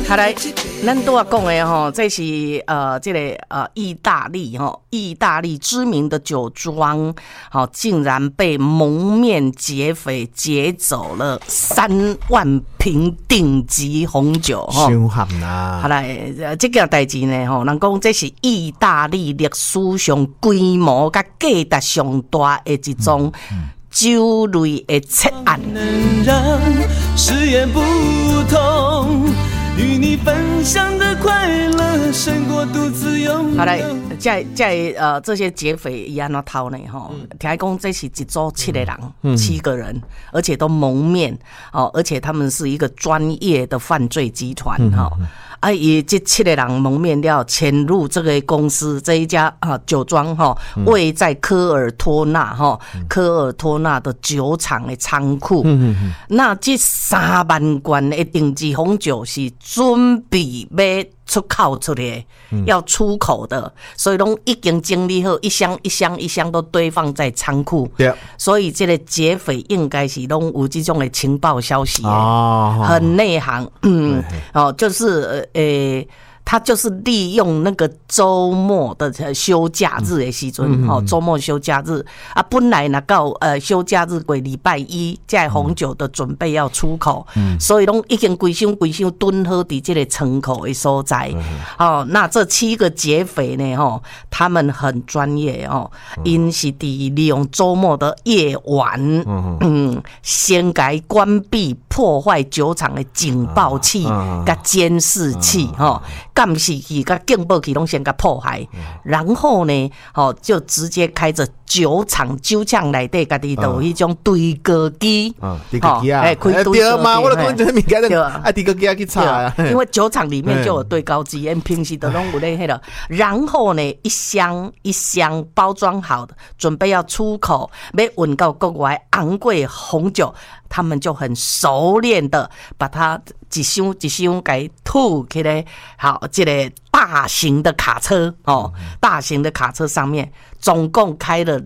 好来，咱都要讲的吼，这是这个意大利知名的酒庄，竟然被蒙面劫匪劫走了3万瓶顶级红酒吼。 伤悍啦！ 好来，这件代志呢吼，人讲这是意大利历史上规模甲价值上大的一宗酒类的窃案。 能让誓言不同，与你分享的快乐胜过独自拥有。 好来，这些劫匪伊安怎偷呢？吼，听讲这是一组7个人，7个人，而且都蒙面哦，而且他们是一个专业的犯罪集团哈。以这7个人蒙面了，潜入这个公司这一家酒庄哈，位在科尔托纳的酒厂的仓库。那这3万罐的顶级红酒是准备要出口出来，要出口的，所以都已经整理好，一箱一箱一箱都堆放在仓库。所以这个劫匪应该是都有这种的情报消息，很内行。就是他就是利用那个周末的休假日的时阵，周末休假日啊，本来那到休假日过礼拜一，这红酒的准备要出口，所以拢已经规箱囤好伫这个仓库的所在。那这7个劫匪呢，他们很专业哦，因是利用周末的夜晚，先改关闭破坏酒厂的警报器、甲监视器，监视器、甲警报器拢先甲破坏，然后呢，就直接开着酒厂内底家己都有迄种堆歌机， 堆歌机啊， 开堆歌嘛，我就讲这物件堆歌机啊去查啊， 因为酒厂里面就有堆高机，平时都拢有咧迄个，然后呢，一箱一箱包装好的，准备要出口，要运到国外昂贵红酒。他们就很熟练的把它一箱一箱给吐起来，好，这个大型的卡车大型的卡车上面总共开了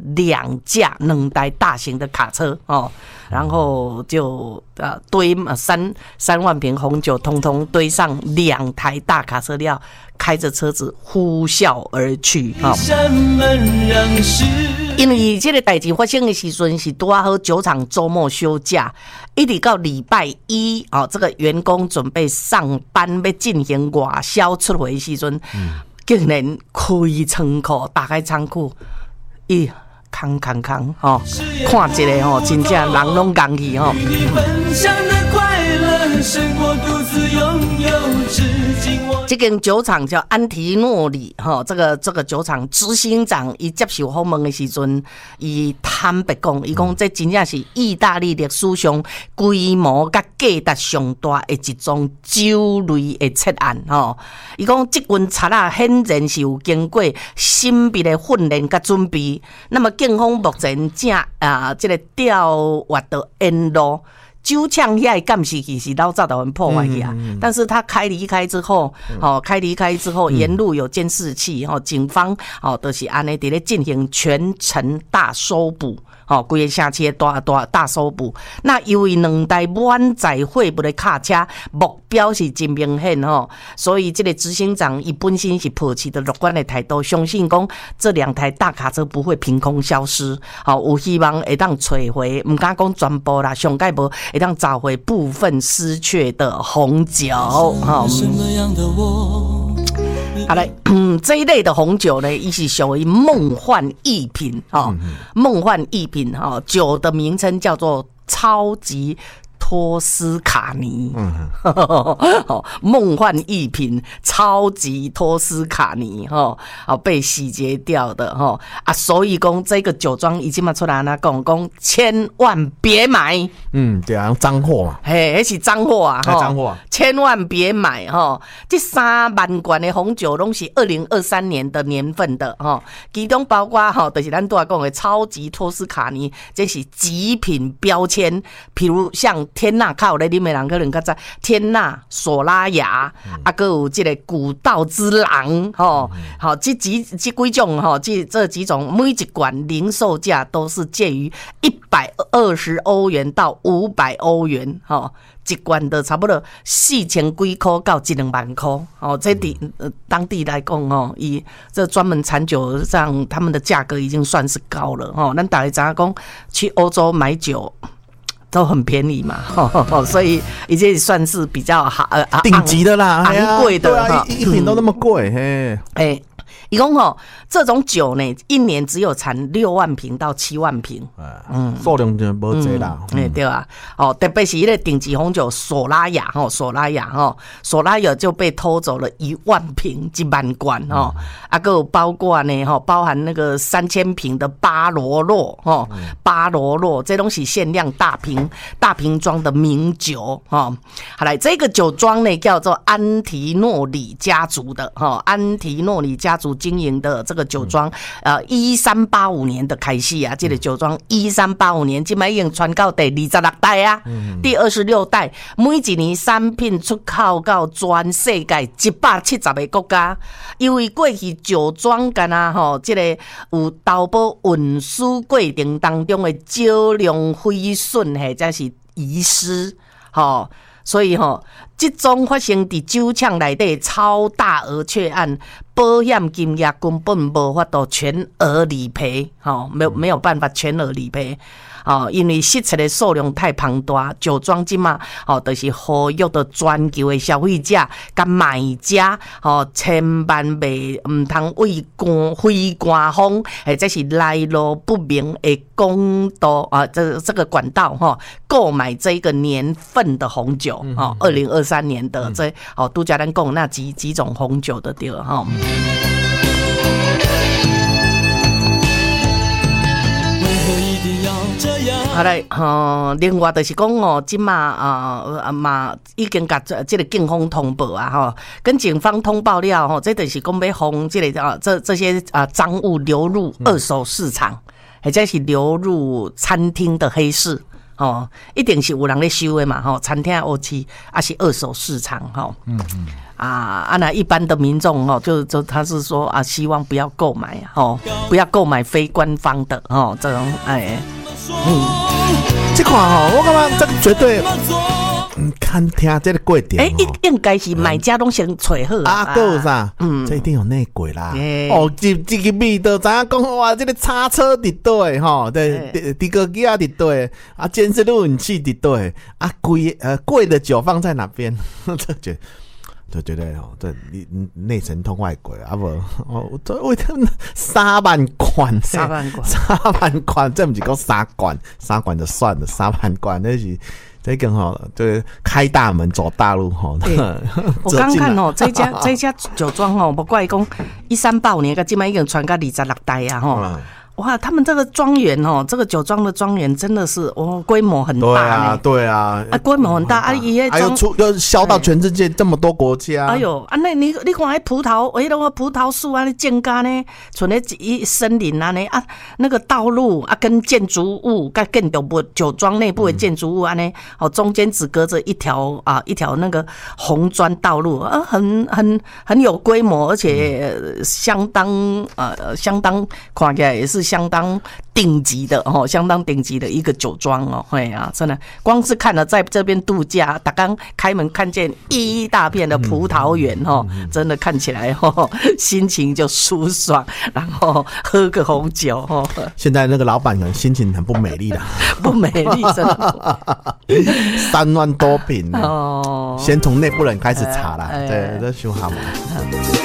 2台大型的卡车然后就堆3万瓶红酒，通通堆上2台大卡车料，开着车子呼啸而去因为这个代志发生的时阵是拄好酒厂周末休假，一直到礼拜一这个员工准备上班要进行外销出回的时阵，竟然打开仓库，空看一个真正人拢讲去这间酒厂叫安提诺里这个酒厂执行长伊接受访问的时阵，伊坦白讲，伊讲这真正是意大利历史上规模甲价值上大的一宗酒类的窃案伊讲这群贼仔显然是有经过精密的训练甲准备，那么警方目前这个调阅的沿路。酒厂遐监视器是老早就很破坏去啊，但是他离开之后，沿路有监视器，警方都是安尼伫咧进行全程大搜捕。规个城市大搜捕。那由于2台满载货物的卡车，目标是真明显所以这个执行长伊本身是抱持的乐观的态度，相信讲这2台大卡车不会凭空消失。有希望会当找回，唔敢讲全部啦，上盖无会当找回部分失去的红酒。好来，这一类的红酒呢，也是属于梦幻逸品梦幻逸品酒的名称叫做超级托斯卡尼，梦幻逸品超级托斯卡尼被洗劫掉的所以讲这个酒庄已经嘛出来了，讲千万别买， 对啊，脏货嘛， 那是脏货啊， 脏货， 千万别买这3万罐的红酒都是2023年的年份的其中包括就是咱都要讲的超级托斯卡尼，这是极品标签，比如像天纳靠咧，你们人可能较知天纳、索拉雅，还有这个古道之狼，这几种这几种，每一罐零售价都是介于120欧元到500欧元， 一罐的差不多4000几块到1-2万块哦，这当地来讲哦，以这专门产酒上他们的价格已经算是高了哦。咱大家知影讲去欧洲买酒都很便宜嘛，所以已经算是比较好顶级的啦， 昂贵的， 对啊，一瓶都那么贵，嘿。 伊讲吼，这种酒呢，一年只有产6万瓶到7万瓶， 数量就无济啦。 对啊，哦，特别是那个顶级红酒索拉雅索拉雅就被偷走了1万瓶1万罐哦，还有包括呢包含那个3000瓶的巴罗洛这东西限量大瓶装的名酒哦。好来，这个酒庄呢叫做安提诺里家族的安提诺里家族经营的这个酒庄，1385年的开始啊，这个酒庄1385年，今摆已经传到第26代啊，第26代，每一年产品出口到全世界170个国家，因为过去酒庄干这个有投保运输过程当中的少量毁损或者是遗失，所以这种发生在酒厂内底超大额确案，保险金额根本无法度全额理赔，没有办法全额理赔。因为失窃的数量太庞大，酒庄即嘛，就是呼吁的全球的消费者跟买家，千万唔通为非官方或者是来路不明的公道这个管道购买这个年份的红酒，2023年的这拄则咱讲那几种红酒的对哈。好来，另外就是讲今嘛已经甲这个警方通报啊，跟警方通报了这就是讲要防这个这些赃物流入二手市场，或者是流入餐厅的黑市一定是有人在收的嘛餐厅的黑市还是二手市场那一般的民众就他是说希望不要购买不要购买非官方的这种这款我感觉这个绝对看听这个过程应该是买家拢先找好还有啥这一定有内鬼啦这个味道知影讲哇这个叉车伫倒对低个机伫倒监视录影器伫倒贵的酒放在哪边这就觉得这内神通外鬼不为他们3万罐3万罐这不是讲3罐就算了3万罐那是这个就是开大门走大路我刚看这家酒庄不怪讲1385年到现在已经传到26代啊哇，他们这个庄园这个酒庄的庄园真的是规模很大对啊， 规模很大还有销到全世界这么多国家。 哎呦，那你看那葡萄树建家呢，存在森林那个道路跟建筑物跟建筑物酒庄内部的建筑物中间只隔着一条那个红砖道路很有规模，而且相当看起来也是相当顶级的相当顶级的一个酒庄真的光是看了在这边度假，打刚开门看见一大片的葡萄园真的看起来心情就舒爽，然后喝个红酒现在那个老板可能心情很不美丽啦不美丽真的 3万多瓶先从内部人开始查啦对这修好嘛